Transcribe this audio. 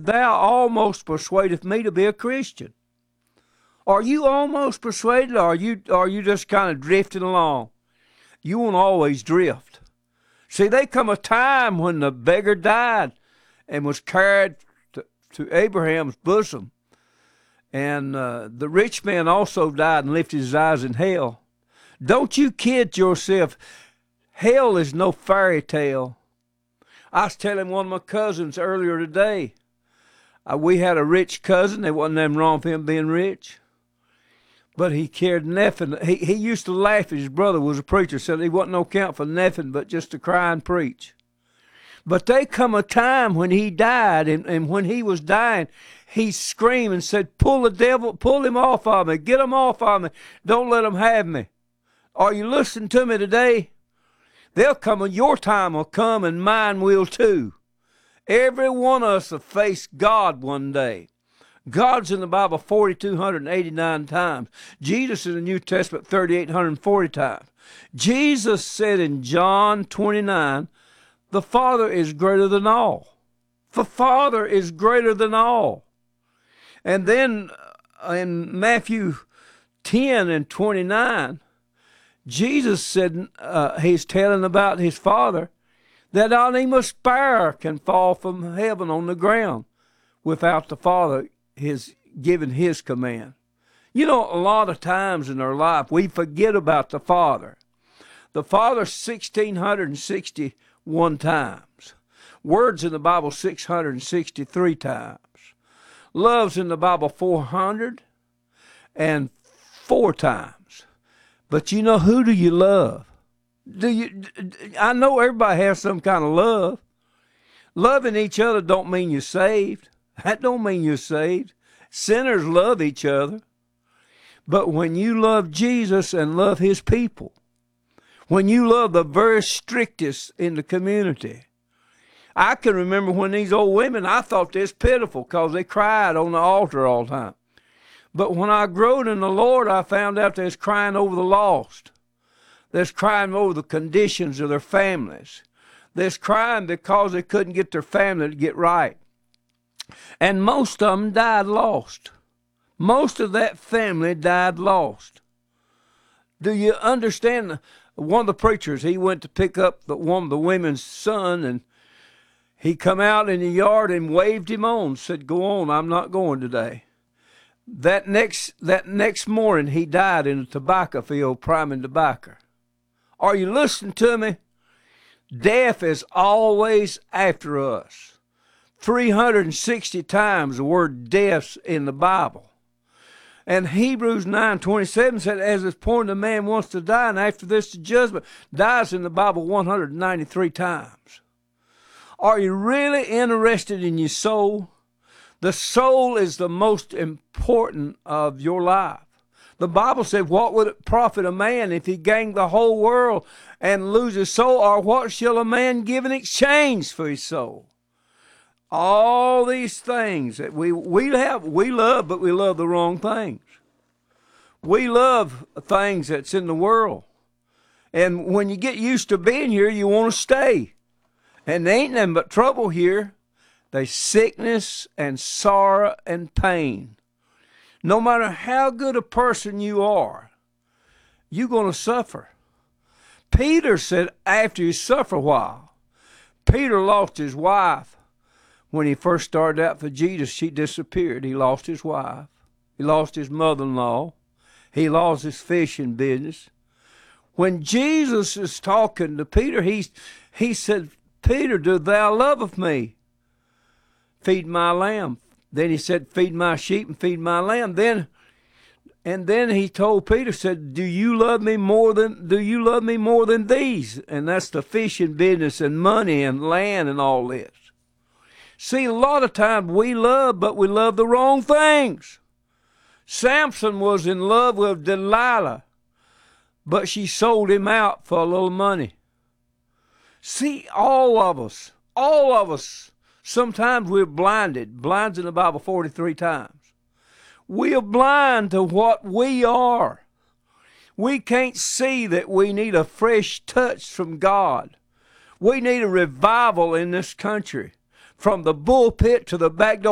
said, thou almost persuadeth me to be a Christian. Are you almost persuaded, or are you just kind of drifting along? You won't always drift. See, there come a time when the beggar died and was carried to Abraham's bosom. And the rich man also died and lifted his eyes in hell. Don't you kid yourself. Hell is no fairy tale. I was telling one of my cousins earlier today, we had a rich cousin. There wasn't nothing wrong with him being rich. But he cared nothing. He used to laugh at his brother was a preacher, said he wasn't no account for nothing but just to cry and preach. But there come a time when he died, and when he was dying, he screamed and said, pull him off of me, get him off of me, don't let him have me. Are you listening to me today? Your time will come, and mine will too. Every one of us will face God one day. God's in the Bible 4,289 times. Jesus in the New Testament 3,840 times. Jesus said in John 29, the Father is greater than all. The Father is greater than all. And then in Matthew 10 and 29, Jesus said, he's telling about his Father, that not even a sparrow can fall from heaven on the ground without the Father his giving his command. You know, a lot of times in our life we forget about the Father. The Father 1,661 times. Words in the Bible 663 times. Love's in the Bible 404 times. But you know, who do you love? I know everybody has some kind of love. Loving each other don't mean you're saved. That don't mean you're saved. Sinners love each other. But when you love Jesus and love his people, when you love the very strictest in the community, I can remember when these old women, I thought they was pitiful because they cried on the altar all the time. But when I growed in the Lord, I found out they was crying over the lost. They was crying over the conditions of their families. They was crying because they couldn't get their family to get right. And most of them died lost. Most of that family died lost. Do you understand? One of the preachers, he went to pick up one of the women's son, and he come out in the yard and waved him on, said, go on, I'm not going today. That next morning, he died in a tobacco field priming tobacco. Are you listening to me? Death is always after us. 360 times the word death's in the Bible. And Hebrews 9:27 said, as it's appointed a man wants to die, and after this the judgment, dies in the Bible 193 times. Are you really interested in your soul? The soul is the most important of your life. The Bible said, what would it profit a man if he gained the whole world and lose his soul? Or what shall a man give in exchange for his soul? All these things that we love, but we love the wrong things. We love things that's in the world. And when you get used to being here, you want to stay. And there ain't nothing but trouble here. There's sickness and sorrow and pain. No matter how good a person you are, you're going to suffer. Peter said after you suffer a while, Peter lost his wife. When he first started out for Jesus, she disappeared. He lost his wife. He lost his mother-in-law. He lost his fishing business. When Jesus is talking to Peter, he said, Peter, do thou loveth me? Feed my lamb. Then he said, feed my sheep and feed my lamb. Then he told Peter, said, do you love me more than these? And that's the fishing business and money and land and all this. See, a lot of times we love, but we love the wrong things. Samson was in love with Delilah, but she sold him out for a little money. See, all of us, sometimes we're blinded. Blind's in the Bible 43 times. We are blind to what we are. We can't see that we need a fresh touch from God. We need a revival in this country. From the pulpit to the back door.